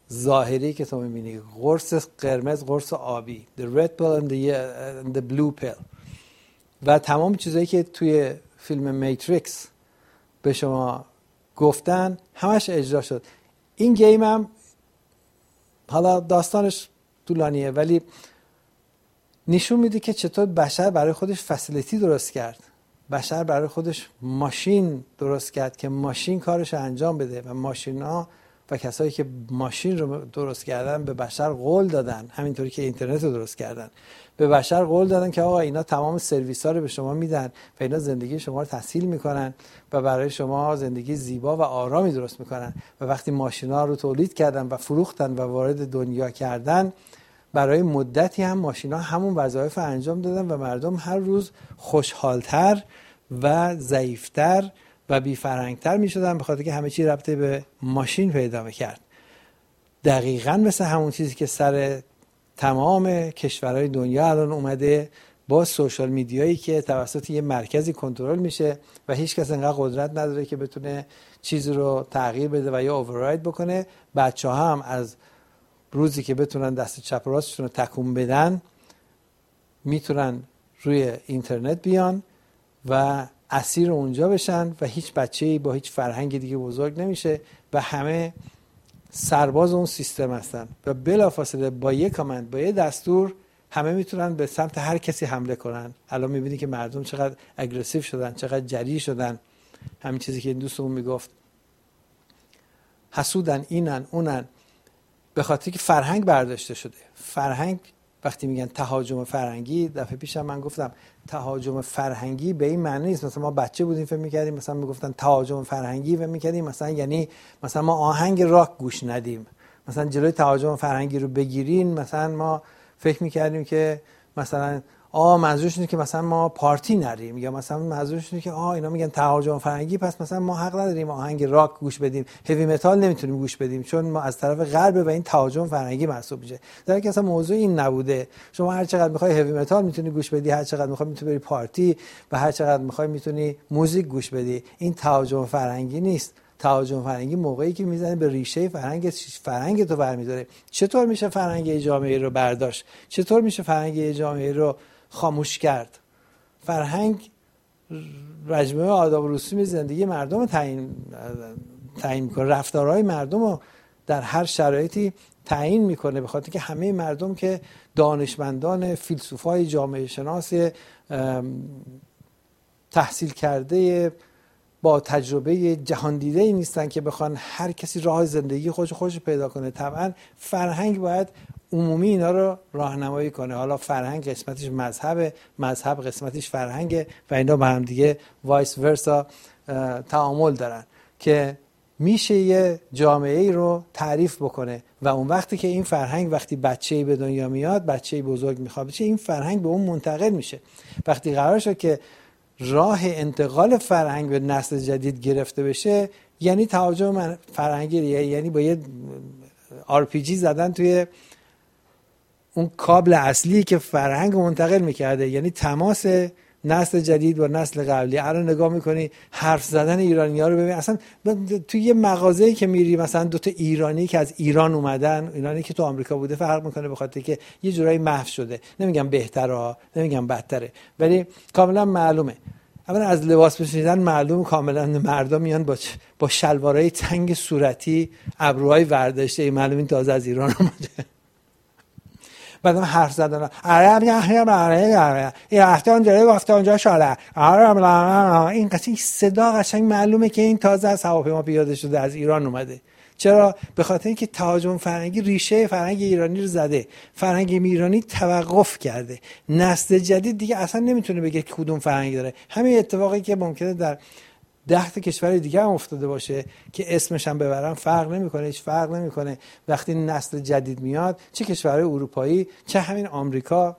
ظاهری که تو میبینی، قرص قرمز، قرص آبی، the red pill and the blue pill، و تمام چیزایی که توی فیلم میتریکس به شما گفتن همش اجرا شد. این گیم هم حالا داستانش طولانیه ولی نشون میده که چطور بشر برای خودش فسیلیتی درست کرد، بشر برای خودش ماشین درست کرد که ماشین کارش انجام بده و ماشینا و کسایی که ماشین رو درست کردن به بشر قول دادن، همینطوری که اینترنت رو درست کردن به بشر قول دادن که آقا اینا تمام سرویس ها رو به شما میدن و اینا زندگی شما رو تسهیل میکنن و برای شما زندگی زیبا و آرامی درست میکنن. و وقتی ماشینا رو تولید کردن و فروختن و وارد دنیا کردن، برای مدتی هم ماشینا همون وظایف رو انجام دادن و مردم هر روز خوشحالتر و ضعیفتر و بی فرهنگتر می شدن به خاطر که همه چی ربطه به ماشین پیدا میکرد. دقیقاً مثل همون چیزی که سر تمام کشورهای دنیا الان اومده با سوشال میدیایی که توسط یه مرکزی کنترل میشه و هیچ کس انقدر قدرت نداره که بتونه چیزی رو تغییر بده و یا اوورراید بکنه. بچه‌ها هم از روزی که بتونن دست چپ و راستشون رو تکون بدن میتونن روی اینترنت بیان و اسیر اونجا بشن و هیچ بچه‌ای با هیچ فرهنگ دیگه بزرگ نمیشه و همه سرباز اون سیستم هستن و بلافاصله با یک کامند، با یک دستور همه میتونن به سمت هر کسی حمله کنن. الان میبینی که مردم چقدر اگریسیو شدن، چقدر جری شدن. همین چیزی که این دوستمون میگفت، حسودن، اینن اونن، به خاطر که فرهنگ برداشته شده. فرهنگ وقتی میگن تهاجم فرهنگی، دفعه پیشم من گفتم تهاجم فرهنگی به این معنی نیست مثلا ما بچه بودیم فکر می‌کردیم مثلا میگفتن تهاجم فرهنگی و می‌کردیم مثلا یعنی مثلا ما آهنگ راک گوش ندیم، مثلا جلوی تهاجم فرهنگی رو بگیرین. مثلا ما فکر می‌کردیم که مثلا منظورش اینه که مثلا ما پارتی نریم، یا مثلا منظورش اینه که اینا میگن تهاجم فرهنگی پس مثلا ما حق نداریم آهنگ راک گوش بدیم، هیوی متال نمیتونیم گوش بدیم چون ما از طرف غرب و این تهاجم فرهنگی محسوب میشه. در حالی که اصلا موضوع این نبوده. شما هر چقدر میخوای هیوی متال میتونی گوش بدی، هر چقدر میخوای میتونی بری پارتی و هر چقدر میخوای میتونی موزیک گوش بدی. این تهاجم فرهنگی نیست. تهاجم فرهنگی موقعی که میزنه به ریشه فرهنگ تو برمی‌داره. چطور میشه فرهنگ جامعه رو برداشت؟ چطور میشه فرهنگ جامعه رو خاموش کرد؟ فرهنگ مجموعه آداب و رسوم زندگی مردم رو تعیین میکنه، رفتارهای مردم رو در هر شرایطی تعیین میکنه، به خاطر که همه مردم که دانشمندان، فیلسوفای جامعه شناس تحصیل کرده با تجربه جهان دیده ای نیستن که بخوان هر کسی راه زندگی خودش پیدا کنه. طبعا فرهنگ باید عمومی اینا رو راهنمایی کنه. حالا فرهنگ قسمتش مذهب قسمتش فرهنگه و اینا با هم دیگه وایس ورسا تعامل دارن که میشه یه جامعه رو تعریف بکنه و اون وقتی که این فرهنگ وقتی بچه‌ای به دنیا میاد، بچه‌ای بزرگ میخواد بشه، این فرهنگ به اون منتقل میشه. وقتی قرار شد که راه انتقال فرهنگ به نسل جدید گرفته بشه، یعنی تهاجم فرهنگی، یعنی با یه RPG زدن توی اون کابل اصلی که فرهنگ منتقل میکرده، یعنی تماس نسل جدید با نسل قبلی. الان نگاه میکنی حرف زدن ایرانی‌ها رو ببین، اصلا توی یه مغازه‌ای که میری مثلا دوتا ایرانی که از ایران اومدن، ایرانی که تو آمریکا بوده فرق میکنه به خاطر که یه جورایی محو شده. نمیگم بهتره، نمیگم بدتره، ولی کاملا معلومه. اولا از لباس پوشیدن معلوم کاملا مردم میان با شلوارای تنگ صورتی، ابروهای ورداشته، معلوم این تازه از ایران اومده. بعدم حرف زدن این رفته اونجا گفته اونجا شاله، این قشنگ صدا قشنگ معلومه که این تازه از هواپیما پیاده شده از ایران اومده. چرا؟ به خاطر اینکه تهاجم فرهنگی ریشه فرهنگ ایرانی رو زده، فرهنگ ایرانی توقف کرده. نسل جدید دیگه اصلا نمیتونه بگه کدوم فرهنگی داره. همین اتفاقی که ممکنه در 10 تا کشور دیگه هم افتاده باشه که اسمش هم ببرن فرق نمیکنه، هیچ فرق نمیکنه. وقتی نسل جدید میاد، چه کشورهای اروپایی چه همین آمریکا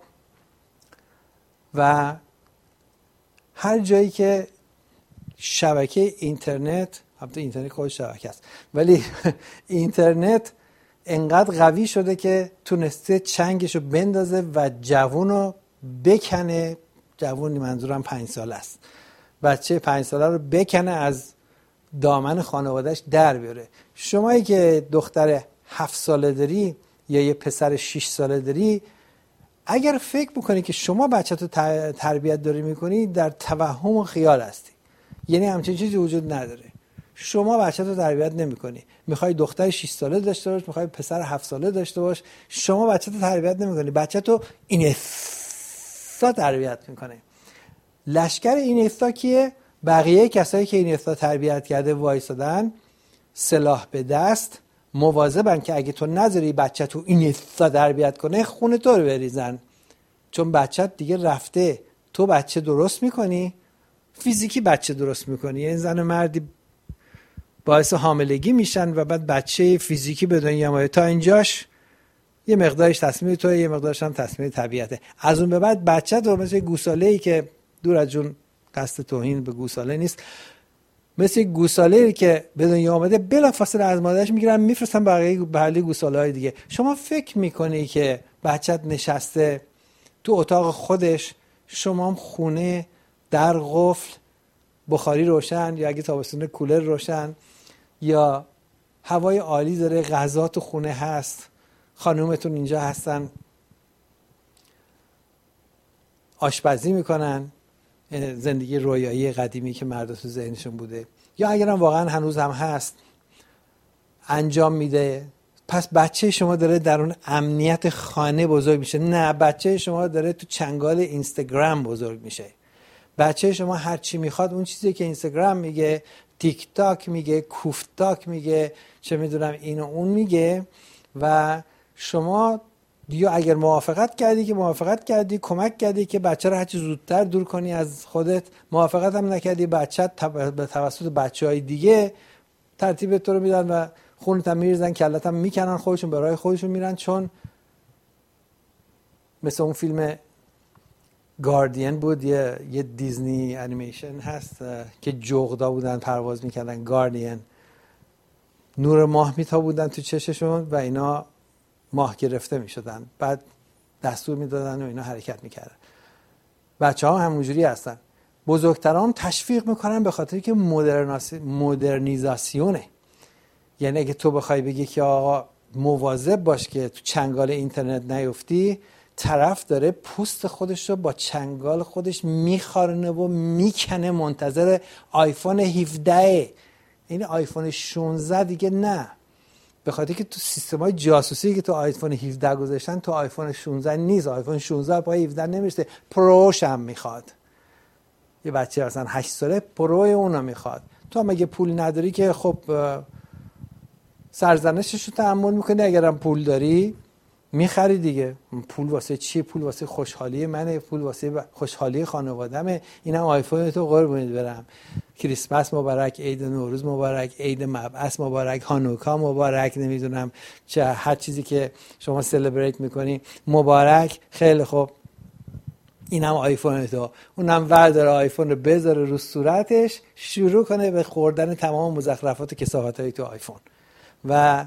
و هر جایی که شبکه اینترنت، البته اینترنت خودش شبکه است، ولی اینترنت انقدر قوی شده که تونسته چنگشو بندازه و جوونو بکنه. جوونی منظورم 5 ساله است، بچه 5 ساله رو بکنه از دامن خانوادهش در بیاره. شمایی که دختر 7 ساله داری یا یه پسر 6 ساله داری، اگر فکر بکنی که شما بچه‌تو تربیت داری میکنی، در توهم و خیال هستی. یعنی همچین چیزی وجود نداره. شما بچه‌تو تربیت نمیکنی. میخوای دختر 6 ساله داشته باش، میخوای پسر 7 ساله داشته باش، شما بچه‌تو تربیت نمیکنی. بچه‌تو اینستا تربیت میکنه. لشکر اینستا کیه؟ بقیه کسایی که اینستا تربیت کرده وایسادن، سلاح به دست، مواظبن که اگه تو نذاری بچه تو اینستا تربیت کنه، خون تو رو بریزن. چون بچه دیگه رفته، تو بچه درست میکنی، فیزیکی بچه درست میکنی. یعنی زن و مردی باعث حاملگی میشن و بعد بچه فیزیکی به دنیا میاد. تا اینجاش یه مقدارش تصمیم توه، یه مقدارش هم تصمیم طبیعته. از اون به بعد بچه تو مثل گوساله‌ای که دور از جون قصد توهین به گوساله نیست، مثل گوساله‌ای که به دنیا آمده بلافاصله از مادرش میگیرن میفرستن بقیه گوساله‌های دیگه. شما فکر میکنی که بچت نشسته تو اتاق خودش، شما هم خونه در قفل، بخاری روشن یا اگه تابستون کولر روشن، یا هوای عالی داره، غذا تو خونه هست، خانومتون اینجا هستن آشپزی میکنن، زندگی رویایی قدیمی که مردا تو ذهنشون بوده، یا اگرم واقعا هنوز هم هست انجام میده. پس بچه شما داره در اون امنیت خانه بزرگ میشه. نه، بچه شما داره تو چنگال اینستاگرام بزرگ میشه. بچه شما هر چی میخواد، اون چیزی که اینستاگرام میگه، تیک تاک میگه، کوفتاک میگه، چه میدونم این و اون میگه. و شما یا اگر موافقت کردی که موافقت کردی، کمک کردی که بچه رو هرچی زودتر دور کنی از خودت، موافقت هم نکردی، بچه به توسط بچه‌های دیگه ترتیب تو رو میدن و خونت هم میریزن، کلت هم میکنن، خودشون به راه خودشون میرن. چون مثل اون فیلم گاردین بود، یه دیزنی انیمیشن هست که جغدا بودن پرواز میکردن، گاردین، نور ماه میتابوندن تو چششون و اینا ماه گرفته میشدن، بعد دستور میدادن و اینا حرکت میکردن. بچه ها همونجوری هستن. بزرگتران تشویق میکنن به خاطر که مدرنیزاسیونه. یعنی اگه تو بخوای بگی که آقا مواظب باش که تو چنگال اینترنت نیفتی، طرف داره پوست خودش رو با چنگال خودش میخارنه و میکنه، منتظر آیفون 17. این آیفون 16 دیگه نه، به خاطر که تو سیستم‌های جاسوسی که تو آیفون 17 گذاشتن تو آیفون 16 نیست. آیفون 16 پای 17 نمیشه، پروش هم میخواد. یه بچه مثلا 8 ساله پرو اونو میخواد. تو هم اگه پول نداری که خب سرزنشش رو تحمل میکنی، اگرم پول داری میخری دیگه. پول واسه چیه؟ پول واسه خوشحالی منه، پول واسه خوشحالی خانوادمه. اینم آیفون تو قربونت برم. کریسمس مبارک، عید نوروز مبارک، عید مبعث مبارک، هانوکا مبارک، نمیدونم چه هر چیزی که شما سلبریت میکنی مبارک. خیلی خوب، اینم آیفون تو. اونم ورداره آیفون رو بذاره رو صورتش، شروع کنه به خوردن تمام مزخرفات و کثافت‌های تو آیفون. و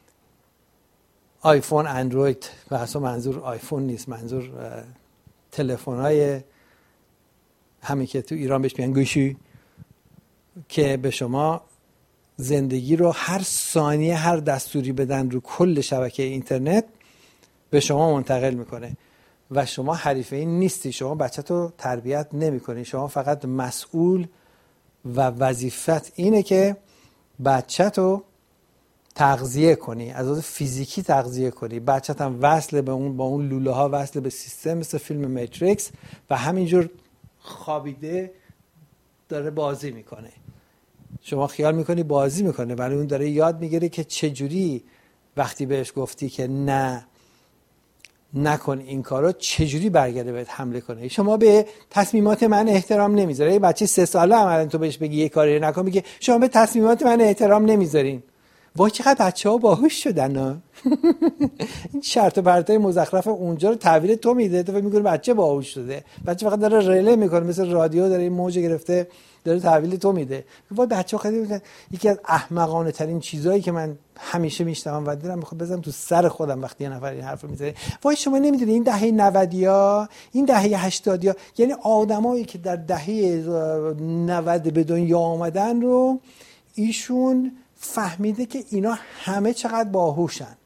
آیفون، اندروید، و اصلا منظور آیفون نیست، منظور تلفن‌های همین که تو ایران بهش میگن گوشی، که به شما زندگی رو هر ثانیه هر دستوری بدن رو کل شبکه اینترنت به شما منتقل میکنه و شما حریفه این نیستی. شما بچه‌تو تربیت نمی‌کنی، شما فقط مسئول و وظیفت اینه که بچه‌تو تغذیه کنی، از لحاظ فیزیکی تغذیه کنی. بچه‌ت هم وصل به اون، با اون لوله ها وصل به سیستم، مثل فیلم ماتریکس، و همینجور خوابیده داره بازی میکنه. شما خیال میکنی بازی میکنه، ولی اون داره یاد میگیره که چجوری وقتی بهش گفتی که نه نکن این کارو، چجوری برگرده بهت حمله کنه. شما به تصمیمات من احترام نمیذاری. یه بچه 3 ساله عملاً تو بهش بگی یه کاری نکن، میگه شما به تصمیمات من احترام نمیذارین. وای چقدر بچه‌ها باهوش شدن ها. این شرط و پرتای مزخرف اونجا رو تحویل تو میده، تو فکر می‌کنی بچه باهوش شده. بچه فقط داره رله میکنه، مثل رادیو داره این موج گرفته داره تحویل تو میده. وای بچه‌ها خیلی یکی از احمقانه ترین چیزایی که من همیشه میشنوم و دلم میخواد بزنم تو سر خودم وقتی یه نفر این حرفو میزنه. وای شما نمیدونی این دهه 90 این دهه 80 یعنی آدمایی که در دهه 90 به دنیا آمدن رو ایشون فهمیده که اینا همه چقدر باهوشن.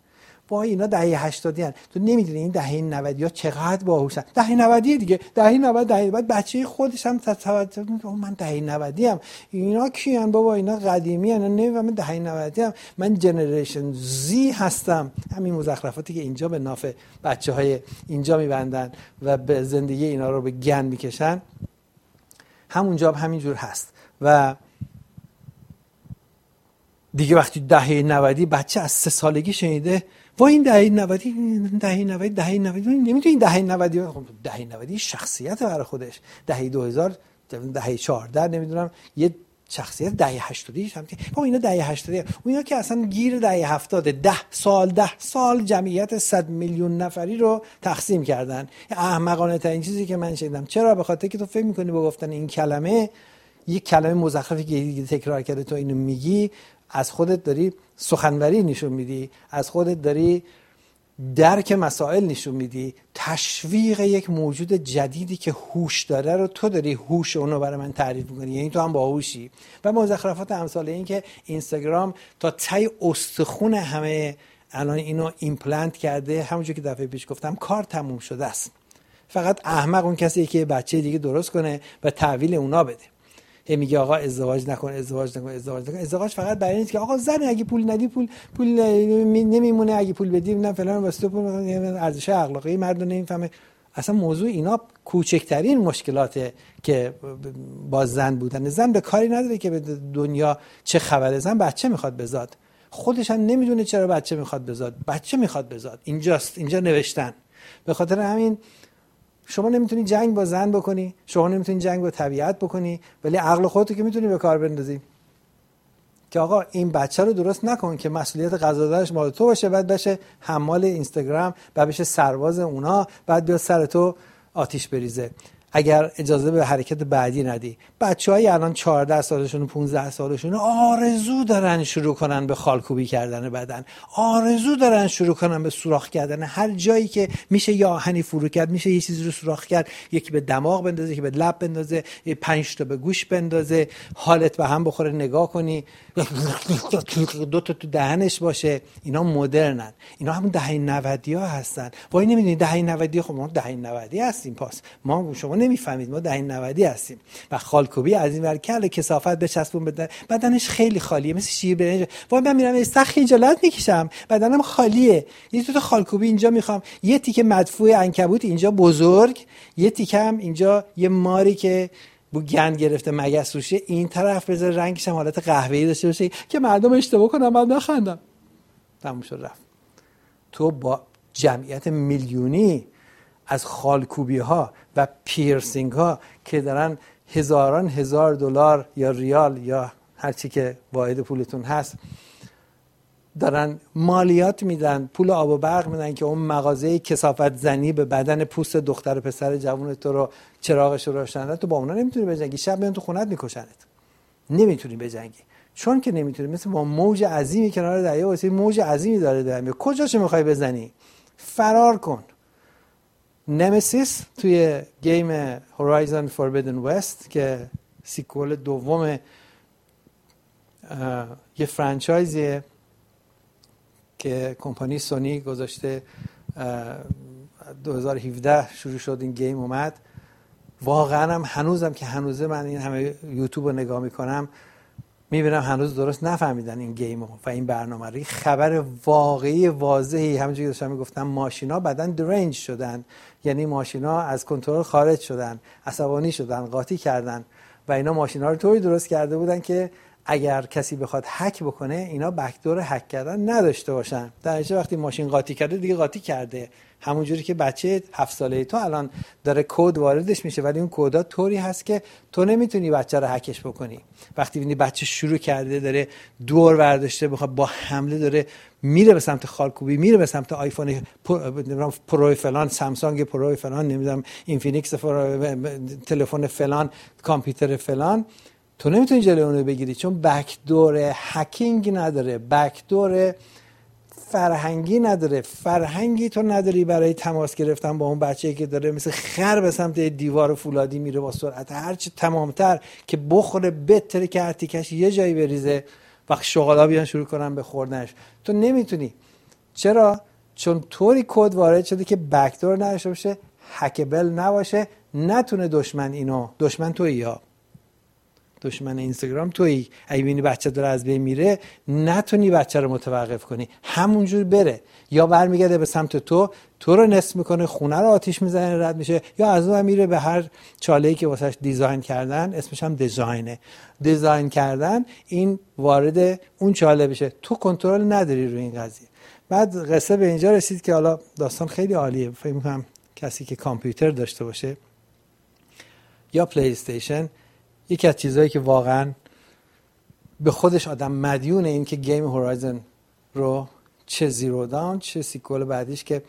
وای اینا دهه 80 ان. تو نمیدونی این دهه 90 ها چقدر باهوشن. دهه 90 دیگه، دهه 90 دهه بعد بچه خودش هم توجه میکنه من دهه 90 ام. اینا کیان بابا؟ اینا قدیمی ان. نمیفهمم دهه 90 ام. من جنریشن زی هستم. همین مزخرفاتی که اینجا به نافع بچهای اینجا میبندن و به زندگی اینا رو به گن میکشن، همونجا همینجور هست. و دیگه وقتی دهه 90 بچه از 3 سالگی شنیده وای این دهه 90 نمیدونی دهه 90 شخصیت برای خودش. دهه 2000 دهه 14 نمیدونم یه شخصیت دهه 80 هم با اینا دهه 80 اینا که اصلا گیر دهه 70 10 سال جمعیت 100 میلیون نفری رو تقسیم کردن. احمقانه ترین چیزی که من شنیدم. چرا؟ به خاطر که تو فکر می‌کنی با گفتن این کلمه، یک کلمه مزخرفی که تکرار کرده تو اینو میگی، از خودت داری سخنوری نشون میدی، از خودت داری درک مسائل نشون میدی، تشویق یک موجود جدیدی که هوش داره رو تو داری هوش اونو برای من تعریف میکنی، یعنی تو هم باهوشی. و مزخرفات امثال این که اینستاگرام تا ته استخون همه الان اینو ایمپلنت کرده، همونجوری که دفعه پیش گفتم کار تموم شده است. فقط احمق اون کسیه که بچه دیگه درست کنه و تحویل اونا بده. میگه آقا ازدواج نکن. ازدواج فقط برای اینه که آقا زن اگه پول ندی پول نمیمونه، اگه پول بدی نه فلان واسه پول ارزش اخلاقی مرد نمیفهمه. اصلا موضوع اینا کوچکترین مشکلاته که با زن بودن. زن به کاری نداره که به دنیا چه خبره. زن بچه میخواد بزاد، خودش هم نمیدونه چرا بچه میخواد بزاد. بچه میخواد بزاد، اینجاست، اینجا نوشتن. به خاطر همین شما نمیتونی جنگ با زن بکنی، شما نمیتونی جنگ با طبیعت بکنی، ولی عقل خودتو که میتونی به کار بندازی که آقا این بچه رو درست نکن که مسئولیت غذا دادنش مال تو باشه، بعد بشه حمال اینستاگرام، بعد بشه سرباز اونا، بعد بیاد سر تو آتیش بریزه اگر اجازه به حرکت بعدی ندی. بچه‌های الان 14 سالشون و 15 سالشون آرزو دارن شروع کنن به خالکوبی کردن بدن، آرزو دارن شروع کنن به سوراخ کردن هر جایی که میشه. یا آهنی فرو کرد، میشه یه چیزی رو سوراخ کرد، یکی به دماغ بندازه، یکی به لب بندازه، 5 تا به گوش بندازه، حالت به هم بخوره، نگاه کنی 2 تا تو دهنش باشه. اینا مدرنن، اینا همون دهه 90 ها هستن. وای نمیدونی دهه 90 خب ما دهه 90 هستیم، پاس ما شما نمیفهمید ما دهه 90 هستیم. و خالکوبی از این ور کله کثافت بچسبون بدنش خیلی خالیه مثل شیر برنج. وای من میرم استخ خجالت میکشم، بدنم خالیه. یه تو خالکوبی اینجا میخوام، یه تیکه مدفوع عنکبوت اینجا بزرگ، یه تیکه هم اینجا یه ماری که بو گند گرفته مگس روشه این طرف بذار، رنگش هم حالت قهوه‌ای داشته باشه که مردم اشتباه کنن بعد نخندن. تموم شد رفت. تو با جمعیت میلیونی از خالکوبی ها و پیرسینگ ها که دارن هزاران هزار دلار یا ریال یا هر چی که واحد پولتون هست دارن مالیات میدن، پول آب و برق میدن که اون مغازه کثافت زنی به بدن پوست دختر و پسر جوون تو رو چراغش رو روشن، تو با اونا نمیتونی بجنگی. شب میان تو خونت میکشنت، نمیتونی بجنگی. چون که نمیتونی، مثل با موج عظیمی کنار دریا واسه موج عظیمی داره دریا، کجاشو میخوای بزنی؟ فرار کن. نمسیس توی گیم هورایزن فوربیدن وست که سیکوال دوم یه فرانچایزیه که کمپانی سونی گذاشته، 2017 شروع شد این گیم اومد. واقعا هم هنوزم که هنوزه من این همه یوتیوب رو نگاه میکنم میبینم هنوز درست نفهمیدن این گیمو و این برنامه رو. خبر واقعی واضحی همونجوری که داشتم میگفتم، ماشینا بدن درنج شدن، یعنی ماشینا از کنترل خارج شدن، عصبانی شدن، قاطی کردن و اینا ماشینا رو طوری درست کرده بودن که اگر کسی بخواد هک بکنه اینا بکدور هک کردن نداشته باشن. در نتیجه وقتی ماشین قاطی کرده دیگه قاطی کرده، همونجوری که بچه 7 ساله تو الان داره کد واردش میشه ولی اون کدا طوری هست که تو نمیتونی بچه رو هکش بکنی. وقتی ببینی بچه شروع کرده داره دور برداشته بخواد با حمله داره میره به سمت خالکوبی، میره به سمت آیفون پرو فلان، سامسونگ پرو فلان، نمیدونم اینفینیکس تلفن فلان، کامپیوتر فلان، تو نمیتونی جلوی اون رو بگیری چون بکدور هکینگ نداره، بکدور فرهنگی نداره. فرهنگی تو نداری برای تماس گرفتن با اون بچه‌ای که داره مثل خر به سمت دیوار فولادی میره با سرعت هرچی تمامتر که بخوره، بهتره که ارتکش یه جایی بریزه وقت شغالا بیان شروع کنن به خوردنش. تو نمیتونی. چرا؟ چون طوری کد وارد شده که بکدور نداشته باشه، هکبل نباشه، نتونه دشمن تویی، یا دشمن اینستاگرام تویی. اگه ببینی بچه داره از بین میره، نتونی بچه رو متوقف کنی، همونجور بره، یا برمیگرده به سمت تو رو نصف میکنه، خونه رو آتیش میزنه، رد میشه، یا از اون میره به هر چاله‌ای که واسش دیزاین کردن، اسمش هم دیزاین کردن، این وارد اون چاله بشه. تو کنترل نداری روی این قضیه. بعد قصه به اینجا رسید که حالا داستان خیلی عالیه، فکر می‌کنم کسی که کامپیوتر داشته باشه یا پلی استیشن، یکی از چیزهایی که واقعا به خودش آدم مدیونه این که گیم هورایزن رو، چه زیرو داون چه سیکوال بعدیش که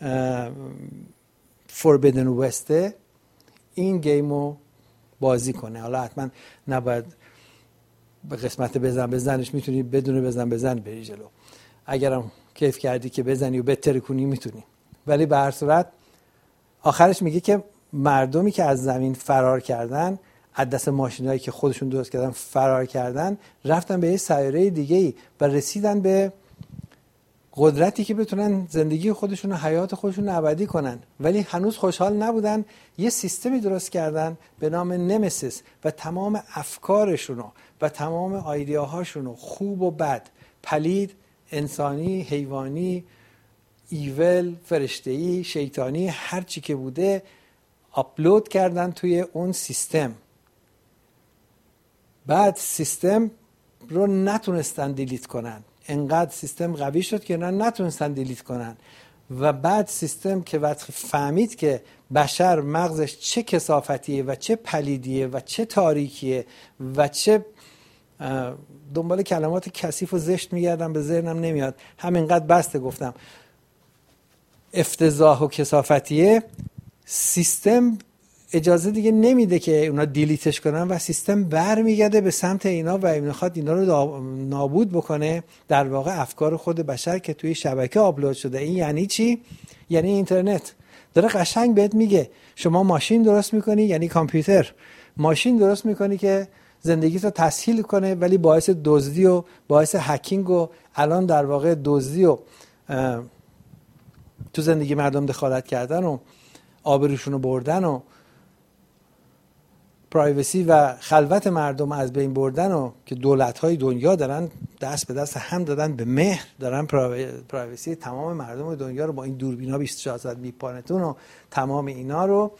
فوربیدن وسته، این گیم رو بازی کنه. حالا حتما نباید به قسمت بزنش، میتونی بدون بزن بری جلو، اگرم کیف کردی که بزنی و بتر کنی میتونی. ولی به هر صورت آخرش میگه که مردمی که از زمین فرار کردن، از دست ماشینایی که خودشون درست کردن فرار کردن، رفتن به یه سیاره دیگه‌ای و رسیدن به قدرتی که بتونن زندگی خودشون و حیات خودشون ابدی کنن. ولی هنوز خوشحال نبودن. یه سیستمی درست کردن به نام نمسیس و تمام افکارشون و تمام ایده‌هاشون، خوب و بد، پلید، انسانی، حیوانی، ایول، فرشته‌ای، شیطانی، هر چی که بوده آپلود کردن توی اون سیستم. بعد سیستم رو نتونستن دیلیت کنن، انقدر سیستم قوی شد که نتونستن دیلیت کنن. و بعد سیستم که وقتی فهمید که بشر مغزش چه کثافتیه و چه پلیدیه و چه تاریکیه و چه دنبال کلمات کثیف و زشت میگردم، به ذهنم نمیاد، همینقدر بسته گفتم، افتضاح و کثافتیه، سیستم اجازه دیگه نمیده که اونا دیلیتش کنن و سیستم برمیگرده به سمت اینا و میخواد اینا رو نابود بکنه. در واقع افکار خود بشر که توی شبکه آپلود شده. این یعنی چی؟ یعنی اینترنت داره قشنگ بهت میگه شما ماشین درست میکنی، یعنی کامپیوتر، ماشین درست میکنی که زندگیتو تسهیل کنه، ولی باعث دزدی و باعث هکینگ و الان در واقع دزدی و تو زندگی مردم دخالت کردن و آبروشونو بردن و پرایوسی و خلوت مردم از بین بردن، و که دولت‌های دنیا دارن دست به دست هم دادن به مهر، دارن پرایوسی تمام مردم دنیا رو با این دوربینا 24 ساعت میپانتون و تمام اینا رو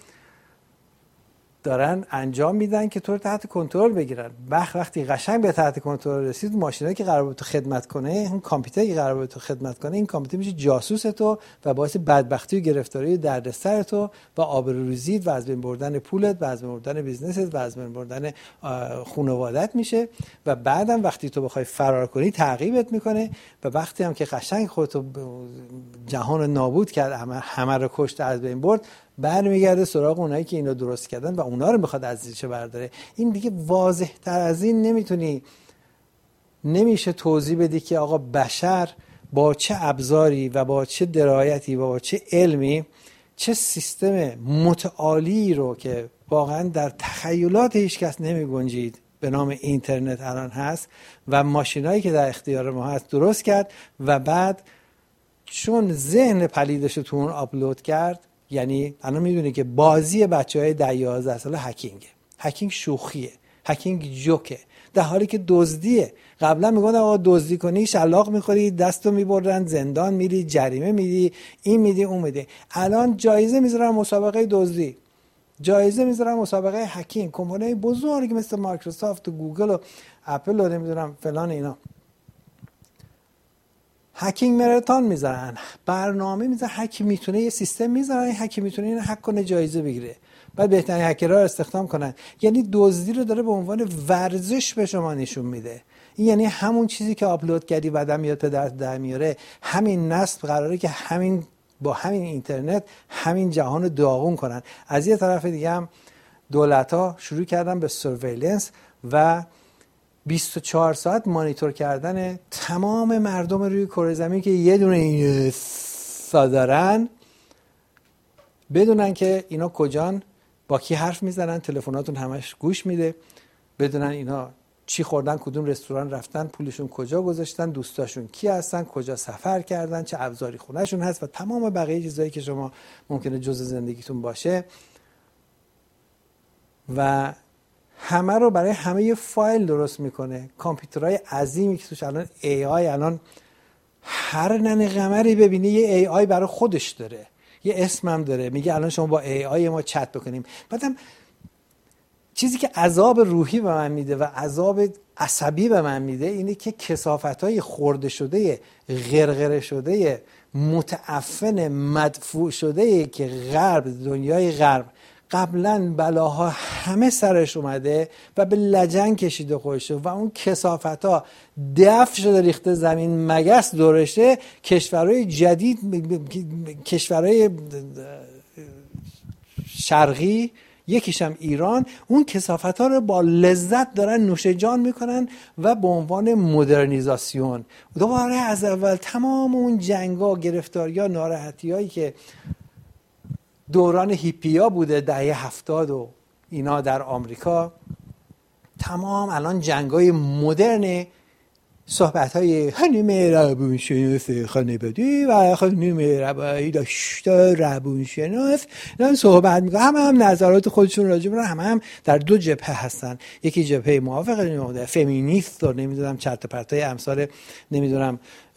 دارن انجام میدن که تو رو تحت کنترل بگیرن. وقتی قشنگ به تحت کنترل رسید، ماشینایی که قرار بود تو خدمت کنه، این کامپیوتری که قرار بود تو خدمت کنه، این کامپیوتر میشه جاسوس تو و باعث بدبختی و گرفتاری و دردسر تو و آبروریزیت و از بین بردن پولت و از بین بردن بیزنست و از بین بردن خانوادت میشه. و بعدم وقتی تو بخوای فرار کنی تعقیبت میکنه و وقتی هم که قشنگ خودتو جهان نابود کرد، همه رو کشت، از بین برد، برمیگرده سراغ اونایی که اینو درست کردن و اونا رو میخواد از ریشه برداره. این دیگه واضح تر از این نمیشه توضیح بدی که آقا بشر با چه ابزاری و با چه درایتی و با چه علمی چه سیستم متعالی رو که واقعا در تخیلات هیچ کس نمی گنجید به نام اینترنت الان هست و ماشینایی که در اختیار ما هست درست کرد. و بعد چون ذهن پلیدش رو تو اون آپلود کرد، یعنی الان میدونی که بازی بچهای 10-11 ساله هکینگ شوخیه، هکینگ جوکه، در حالی که دزدیه. قبلا میگفتن آقا دزدی کنی شلاق میخوری، دستو میبرن زندان، میری جریمه میدی، این میدی اون میدی. الان جایزه میذارن مسابقه دزدی، جایزه میذارن مسابقه هکینگ. کمپانی بزرگ مثل مایکروسافت و گوگل و اپل و نمیدونم فلان اینا هکینگ ماراتون میذارن، برنامه میذارن، هک میتونه یه سیستم میذارن، هک میتونه این هک کنه جایزه بگیره، بعد بهترین هکرها رو استخدام کنن. یعنی دزدی رو داره به عنوان ورزش به شما نشون میده. این یعنی همون چیزی که آپلود کردی بعدم میاد به دست در میاره. همین نسل قراره که با همین اینترنت همین جهان رو داغون کنن. از یه طرف دیگه هم دولت‌ها شروع کردن به سرویلنس و 24 ساعت مانیتور کردن تمام مردم روی کره زمین که یه دونه این دارن، بدونن که اینا کجان، با کی حرف میزنن، تلفناتون همش گوش میده، بدونن اینا چی خوردن، کدوم رستوران رفتن، پولشون کجا گذاشتن، دوستاشون کی هستن، کجا سفر کردن، چه ابزاری خونهشون هست و تمام بقیه چیزایی که شما ممکنه جزء زندگیتون باشه و همه رو برای همه یه فایل درست میکنه. کامپیوترهای عظیمی که توش الان الان هر ننه قمری ببینی یه AI برای خودش داره، یه اسمم داره، میگه الان شما با AI ما چت بکنیم. بعدم چیزی که عذاب روحی به من میده و عذاب عصبی به من میده اینه که کثافت‌های خورده شده، غرغره شده، متعفن، مدفوع شده که غرب، دنیای غرب قبلا بلاها همه سرش اومده و به لجن کشیده خودشه و اون کثافت‌ها دفع شده ریخته زمین، مگس دورشه. کشورهای جدید، کشورهای شرقی، یکیش هم ایران، اون کثافت‌ها رو با لذت دارن نوش جان میکنن و به عنوان مدرنیزاسیون دوباره از اول تمام اون جنگا، گرفتاری‌ها، ناراحتی‌هایی که دوران هیپیا بوده دهه 70 و اینا در آمریکا، تمام الان جنگای مدرن، صحبت‌های خانم روانشناس خانوادگی و خانم دکتر روانشناس دارن صحبت میکنن، هم نظرات خودشون راجع به هم در دو جبهه هستن. یکی جبهه موافق فمینیست و نمیدونم چرت و پرتای امثال نمیدونم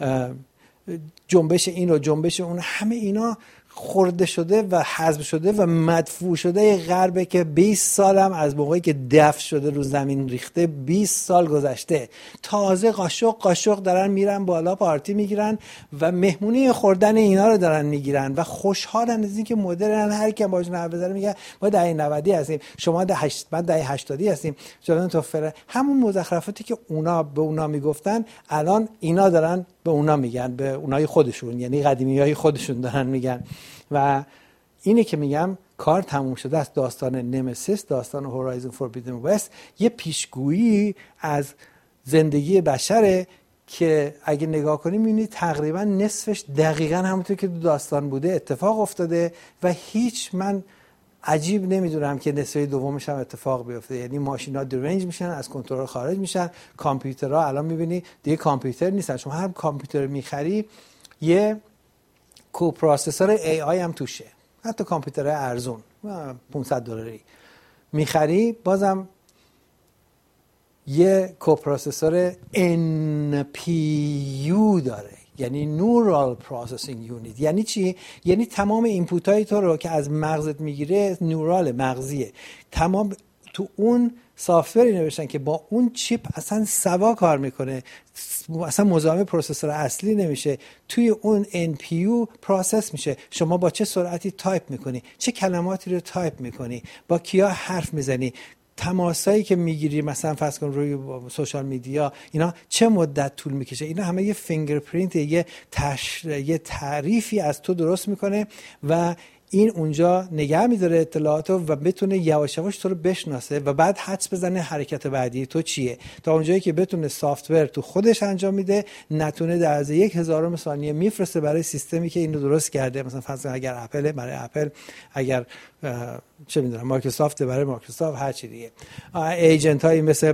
جنبش این و جنبش اون، همه اینا خورده شده و حذف شده و مدفوع شده غربه که 20 سال هم از موقعی که دفع شده رو زمین ریخته، 20 سال گذشته. تازه قاشق دارن میرن بالا پارتی میگیرن و مهمونی خوردن اینا رو دارن میگیرن و خوشحالن از اینکه مدرن. هر کی باهاشون حرف بزنه میگه ما دهه 90 هستیم، شما دهه 80 هستیم، شما تو همون مزخرفاتی که اونا به اونا میگفتن الان اینا دارن به اونا میگن، به اونای خودشون، یعنی قدیمیای خودشون دارن میگن. و اینه که میگم کار تموم شده است. داستان نمسیس، داستان هورایزن فوربیدن وست یه پیشگویی از زندگی بشره که اگه نگاه کنیم میبینید تقریبا نصفش دقیقاً همونطور که تو داستان بوده اتفاق افتاده و من عجیب نمیدونم که نصف دومش هم اتفاق بیفته. یعنی ماشینا درنج میشن، از کنترل خارج میشن. کامپیوترها الان میبینی دیگه کامپیوتر نیستن، شما هر کامپیوتر میخری یه کوپروسسور AI هم توشه. حتی کامپیوتر ارزون $500 میخری بازم یه کوپروسسور NPU داره، یعنی Neural Processing Unit. یعنی چی؟ یعنی تمام اینپوت های تو رو که از مغزت میگیره نورال مغزیه، تمام تو اون سافتوری نوشتن که با اون چیپ اصلا سوا کار میکنه، اصلا مزاحم پروسسور اصلی نمیشه، توی اون NPU پروسس میشه. شما با چه سرعتی تایپ میکنی، چه کلماتی رو تایپ میکنی، با کیا حرف میزنی، تماسایی که میگیری مثلا فرض کن روی سوشال میدیا، اینا چه مدت طول میکشه. اینا همه یه فینگرپرینت، یه تعریفی از تو درست میکنه و این اونجا نگه میداره اطلاعاتو و بتونه یواش یواش تو رو بشناسه و بعد حدس بزنه حرکت بعدی تو چیه، تا اونجایی که بتونه سافتور تو خودش انجام میده، نتونه در از 1/1000 ثانیه میفرسته برای سیستمی که اینو درست کرده. مثلا فرض اگر اپل برای اپل، اگر چه میدونم مایکروسافت برای مایکروسافت، هر چی دیگه. ایجنت هایی مثل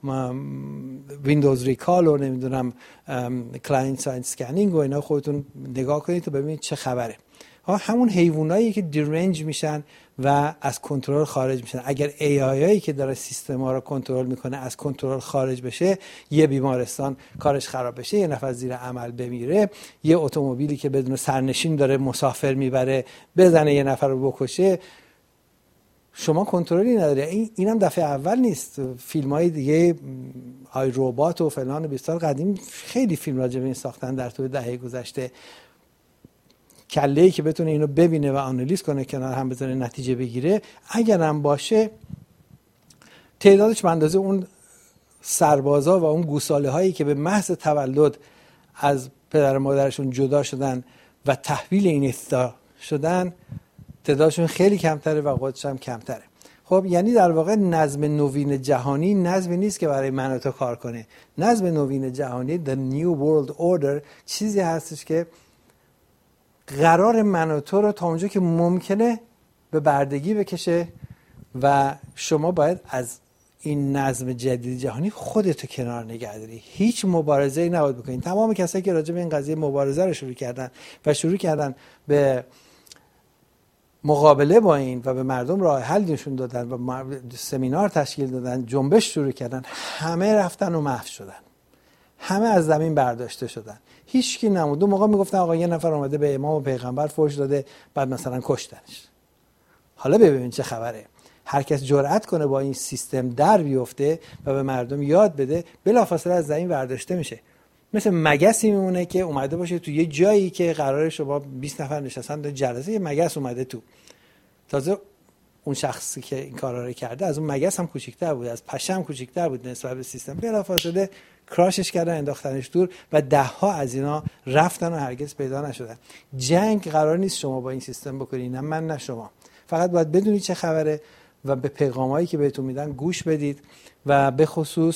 ویندوز ریکال و نمیدونم کلاینت ساید اسکنینگ و اینا خودتون نگاه کنید تا ببینید چه خبره. همون حیوانایی که دیرنج میشن و از کنترل خارج میشن. اگر AI که داره سیستم ها رو کنترل میکنه از کنترل خارج بشه، یه بیمارستان کارش خراب بشه، یه نفر زیر عمل بمیره، یه اتومبیلی که بدون سرنشین داره مسافر میبره بزنه یه نفر رو بکشه، شما کنترلی نداره. اینم دفعه اول نیست. فیلم‌های دیگه آی ربات و فلان 20 سال قدیم خیلی فیلم راجع به این ساختن در طول دهه گذشته. کله‌ای که بتونه اینو ببینه و آنالیز کنه، کنار هم بذاره، نتیجه بگیره، اگرم باشه تعدادش به اندازه اون سربازا و اون گوساله هایی که به محض تولد از پدر و مادرشون جدا شدن و تحویل این استا شدن، تعدادشون خیلی کمتره و قدرتش هم کمتره. خب یعنی در واقع نظم نوین جهانی نظمی نیست که برای من و تو کار کنه. نظم نوین جهانی The New World Order چیزی هستش که قرار من و تو رو تا اونجا که ممکنه به بردگی بکشه و شما باید از این نظم جدید جهانی خودتو کنار نگه داری. هیچ مبارزه‌ای نباید بکنین. تمام کسایی که راجع به این قضیه مبارزه رو شروع کردن به مقابله با این و به مردم راه حل نشون دادن و سمینار تشکیل دادن، جنبش شروع کردن، همه رفتن و محو شدن، همه از زمین برداشته شدن، هیچ کی نموند. اون موقع میگفتن آقا یه نفر اومده به امام و پیغمبر فحش داده بعد مثلا کشتنش. حالا ببین چه خبره. هر کس جرأت کنه با این سیستم در بیفته و به مردم یاد بده، بلافاصله از زمین برداشته میشه. مثل مگسی میمونه که اومده باشه تو یه جایی که قراره شما 20 نفر نشستن در جلسه، یه مگس اومده تو. تازه اون شخصی که این کارا رو کرده از اون مگس هم کوچیک‌تر بود، از پشه هم کوچیک‌تر بود نسبت به سیستم. بلافاصله کراشش کردن، انداختنش دور و ده‌ها از اینا رفتن و هرگز پیدا نشدن. جنگ قرار نیست شما با این سیستم بکنید، نه من نه شما. فقط باید بدونید چه خبره و به پیغامایی که بهتون میدن گوش بدید و به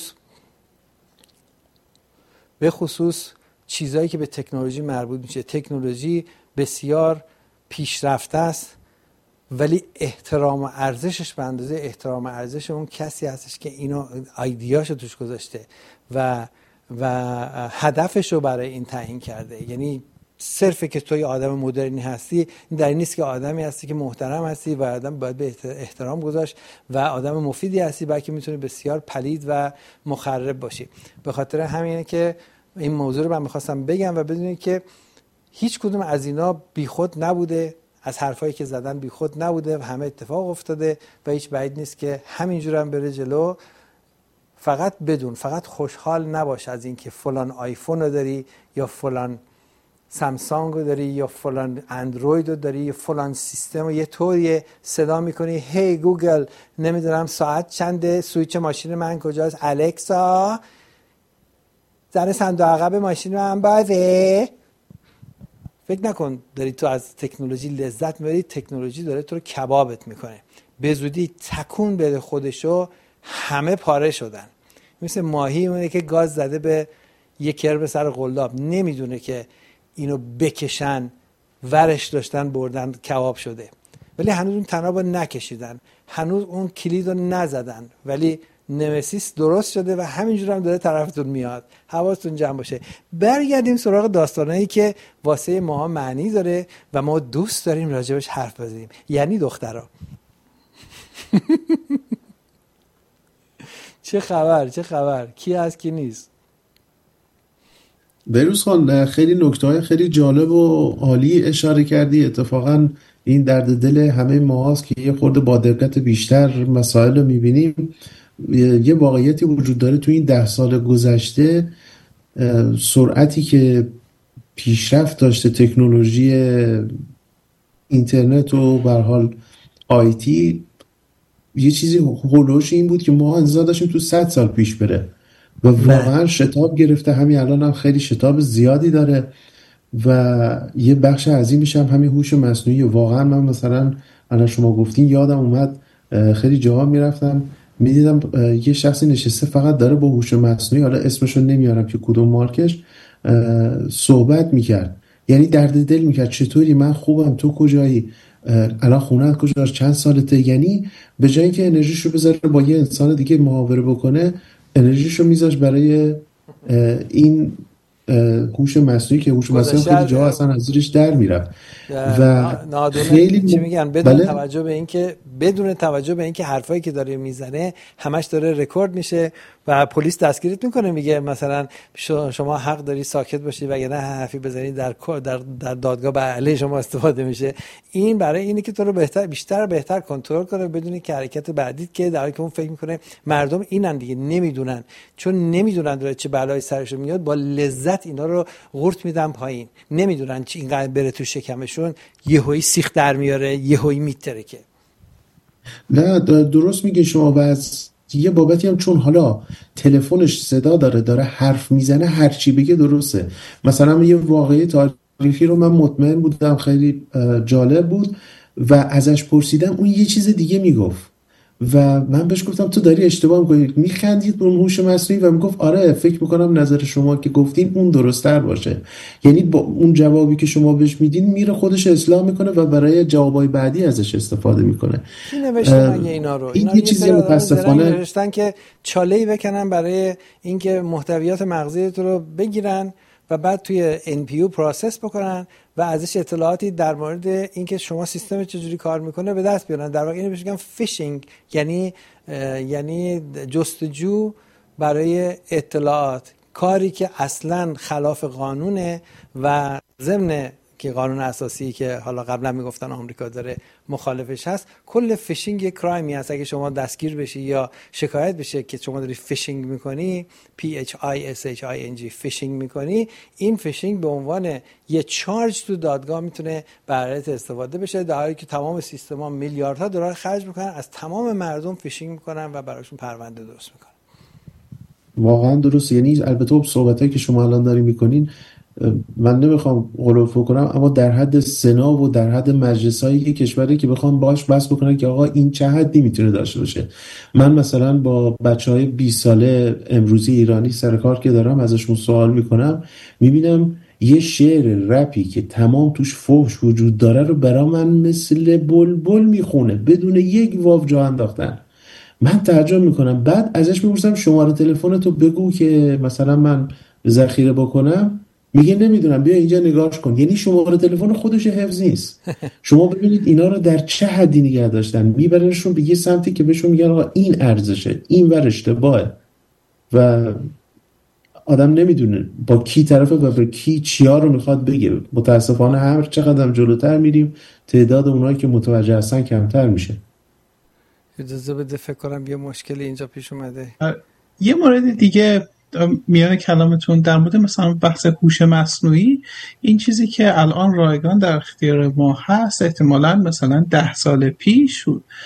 خصوص چیزایی که به تکنولوژی مربوط میشه. تکنولوژی بسیار پیشرفته است ولی احترام و ارزشش به اندازه احترام و ارزش اون کسی هستش که اینو ایدیاشو توش گذاشته و هدفشو برای این تعیین کرده. یعنی صرفه که توی آدم مدرنی هستی این در این نیست که آدمی هستی که محترم هستی و آدم باید به احترام گذاشت و آدم مفیدی هستی، بلکه میتونی بسیار پلید و مخرب باشی. به خاطر همینه که این موضوع رو من میخواستم بگم و بدونید که هیچ کدوم از اینا بیخود نبوده، از حرفایی که زدن بیخود نبوده و همه اتفاق افتاده و هیچ بعید نیست که همینجور هم بره جلو. فقط بدون، فقط خوشحال نباش از این که فلان آیفون رو داری یا فلان سامسونگ رو داری یا فلان اندروید رو داری یا فلان سیستم رو یه طوری صدا میکنی هی گوگل نمیدونم ساعت چنده، سویچ ماشین من کجاست، الکسا زن صندوق عقب ماشین من بازه. فکر نکن داری تو از تکنولوژی لذت میبری، تکنولوژی داره تو رو کبابت میکنه. به زودی تکون بده خودشو، همه پاره شدن. مثل ماهی اونه که گاز زده به یک کرب سر قلاب، نمیدونه که اینو بکشن، ورش داشتن بردن کباب شده، ولی هنوز اون تناب رو نکشیدن، هنوز اون کلید رو نزدن، ولی نمسیس درست شده و همینجور هم داره طرفتون میاد. حواستون جمع باشه. برگردیم سراغ داستانایی که واسه ما معنی داره و ما دوست داریم راجبش حرف بزنیم، یعنی دخترها. چه خبر کی هست کی نیست؟ بروز خان، خیلی نکته‌های خیلی جالب و عالی اشاره کردی. اتفاقا این درد دل همه ما هست که یه خورده با دقت بیشتر مسائل رو میبینیم. یه واقعیتی وجود داره تو این 10 سال گذشته، سرعتی که پیشرفت داشته تکنولوژی اینترنت و به هر حال آیتی، یه چیزی هولوش این بود که ما انتظار داشتیم تو 100 سال پیش بره و واقعا شتاب گرفته. همین الان هم خیلی شتاب زیادی داره و یه بخش عظیمش هم همین هوش مصنوعی. واقعا من مثلا الان شما گفتین یادم اومد خیلی جاها میرفتم میدیدم یه شخصی نشسته فقط داره با هوش مصنوعی، حالا اسمشو نمیارم که کدوم مارکش، صحبت میکرد. یعنی درد دل میکرد چطوری، من خوبم تو کجایی، الان خونه‌ات کجاست، چند سالته. یعنی به جای اینکه انرژیشو بذاره با یه انسان دیگه محاوره بکنه، انرژیشو میذاش برای این هوش مصنوعی که هوش مصنوعی خیلی جاها اصلا از زیرش در میرفت و خیلی چی میگن بدون توجه به اینکه حرفایی که داره میزنه همش داره رکورد میشه و پلیس دستگیرت میکنه، میگه مثلا شما حق داری ساکت باشی و اگه نه حرفی بزنی در دادگاه به علیه شما استفاده میشه. این برای اینه که تو رو بهتر کنترل کنه، بدونی که حرکت بعدیت که در حالی که اون فکر میکنه مردم اینن دیگه نمیدونن، چون نمیدونن داره چه بلایی سرشون میاد، با لذت اینا رو قورت میدن پایین. نمیدونن چی اینقدر بره تو شکمشون، یهویی سیخ در میاره، یهویی میترکه. نه درست میگه شما. و از یه بابتی هم چون حالا تلفنش صدا داره حرف میزنه، هر چی بگه درسته. مثلا یه واقعه تاریخی رو من مطمئن بودم خیلی جالب بود و ازش پرسیدم، اون یه چیز دیگه میگفت و من بهش گفتم تو داری اشتباه میکنی. میخندید به اون هوش مصنوعی و میگفت آره فکر میکنم نظر شما که گفتین اون درست‌تر باشه. یعنی با اون جوابی که شما بهش میدین میره خودش اصلاح میکنه و برای جوابای بعدی ازش استفاده میکنه. کی نوشته مگه اینا رو؟ این اینا رو یه یه سری چیزی آدم زرنگ متاسفانه نوشتن که چاله‌ای بکنن برای اینکه محتویات مغزی تو رو بگیرن و بعد توی NPU پروسس بکنن و ازش اطلاعاتی در مورد اینکه شما سیستم چجوری کار میکنه به دست بیارن. در واقع اینو بهش میگن فیشینگ، یعنی جستجو برای اطلاعات، کاری که اصلا خلاف قانونه و ضمن که قانون اساسی که حالا قبلا میگفتن آمریکا داره مخالفش هست. کل فیشینگ یک کرایمی هست. اگه شما دستگیر بشی یا شکایت بشه که شما داری فیشینگ میکنی، PHISHING فیشینگ میکنی، این فیشینگ به عنوان یه چارج تو دادگاه میتونه برایت استفاده بشه، در حالی که تمام سیستما میلیاردها دلار خرج میکنن از تمام مردم فیشینگ میکنن و براشون پرونده درست میکنن. واقعا درست. یعنی البته صحبتایی که شما الان داری میکنین من نمیخوام غلوف کنم، اما در حد سنا و در حد مجلس‌های کشوری که بخوام باش بحث بکنن که آقا این چه حدی میتونه داشته باشه. من مثلا با بچهای 20 ساله امروزی ایرانی سر کار که دارم ازشون سوال میکنم، میبینم یه شعر رپی که تمام توش فحش وجود داره رو برا من مثل بلبل میخونه بدون یک واو جا انداختن. من تعجب میکنم. بعد ازش میپرسم شماره تلفنتو بگو که مثلا من ذخیره بکنم، میگه نمیدونم بیا اینجا نگاش کن. یعنی شماره تلفن خودش حفظ نیست. شما ببینید اینا رو در چه حدی نگه داشتن، میبرنشون به یه سمتی که بهشون میگن آقا این ارزشه، این ور اشتباهه و آدم نمیدونه با کی طرفه و به کی چیا رو میخواد بگه. متاسفانه هر چقدر جلوتر میریم تعداد اونایی که متوجه هستن کمتر میشه. اجازه بده فکر کنم یه مشکلی اینجا پیش اومده. یه مورد دیگه میان کلامتون در مورد مثلا بحث هوش مصنوعی، این چیزی که الان رایگان در اختیار ما هست احتمالاً مثلا 10 سال پیش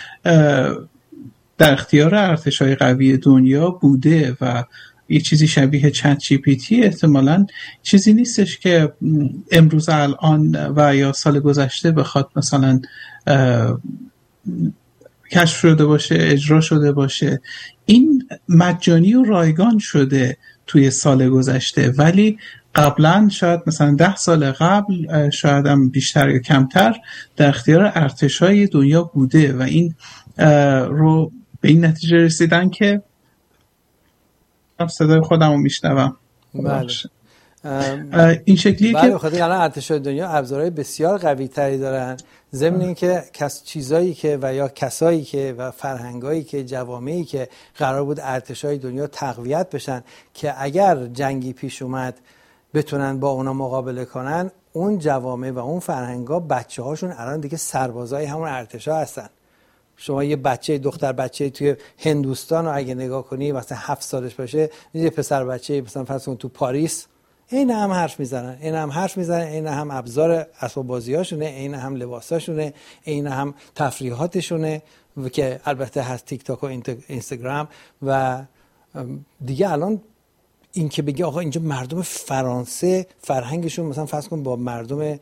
در اختیار ارتش‌های قوی دنیا بوده و یه چیزی شبیه چت جی پی تی احتمالاً چیزی نیستش که امروز الان و یا سال گذشته بخواد مثلا کشف شده باشه، اجرا شده باشه. این مجانی و رایگان شده توی سال گذشته، ولی قبلا شاید مثلا 10 سال قبل شاید هم بیشتر یا کمتر در اختیار ارتشای دنیا بوده و این رو به این نتیجه رسیدن که صدای خودم رو میشنوم. بله. این شکلیه بله، که بخاطر الان ارتشای دنیا ابزارهای بسیار قوی تری دارن، ضمن اینکه چیزایی که و یا کسایی که و فرهنگایی که جوامعی که قرار بود ارتشای دنیا تقویت بشن که اگر جنگی پیش اومد بتونن با اونا مقابله کنن، اون جوامع و اون فرهنگا بچه‌هاشون الان دیگه سربازای همون ارتشا هستن. شما یه بچه دختر بچه توی هندوستان رو اگه نگاه کنی مثلا 7 سالش باشه، یه پسر بچه مثلا فرض کن تو پاریس، این هم حرف میزنن، این هم ابزار اسباب بازیاشونه، این هم لباساشونه، این هم تفریحاتشونه که البته هست تیک تاک و اینستاگرام. و دیگه الان این که بگی آقا اینجا مردم فرانسه فرهنگشون مثلا فرض کن با مردم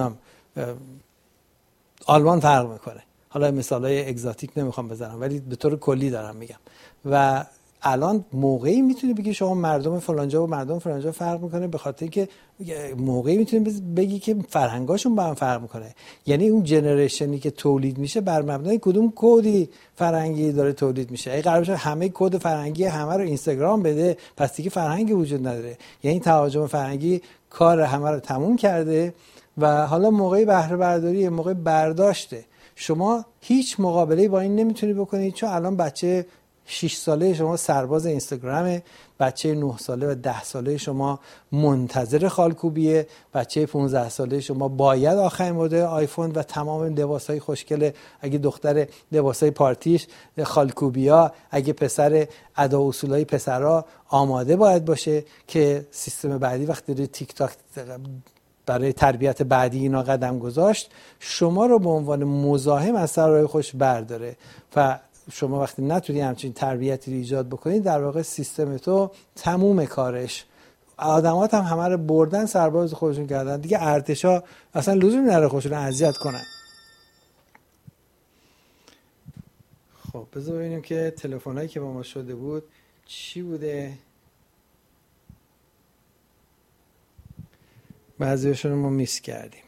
آلمان فرق میکنه، حالا مثالای اگزاتیک نمیخوام بزنم ولی به طور کلی دارم میگم. و الان موقعی میتونی بگی شما مردم فلانجا و مردم فلانجا فرق میکنه، به خاطر که موقعی میتونی بگی که فرهنگاشون با هم فرق میکنه. یعنی اون جنریشنی که تولید میشه بر مبنای کدوم کدی فرهنگی داره تولید میشه. اگه قرار باشه همه کد فرهنگی همه رو اینستاگرام بده، پس دیگه فرهنگی وجود نداره. یعنی تهاجم فرهنگی کار همه رو تموم کرده و حالا موقعی بهره برداری، موقع برداشته. شما هیچ مقابله‌ای با این نمیتونی بکنید، چون الان بچه 6 ساله شما سرباز اینستاگرامه، بچه 9 ساله و 10 ساله شما منتظر خالکوبیه، بچه 15 ساله شما باید آخرین مدل آیفون و تمام لباسای خوشگل، اگه دختر لباسای پارتیش خالکوبیا، اگه پسر ادا و اصولای پسرا آماده باید باشه که سیستم بعدی وقتی داره تیک تاک برای تربیت بعدی اینا قدم گذاشت، شما رو به عنوان مزاحم از سر راه خوش برداره. و شما وقتی نتونی همچین تربیتی رو ایجاد بکنید، در واقع سیستم تو تموم کارش. آدمات هم همه رو بردن سرباز خودشون کردن دیگه. ارتشا اصلا لزومی نداره خودشون اذیت کنن. خب بذار ببینیم که تلفنایی که با ما شده بود چی بوده. بعضیشون رو ما میس کردیم.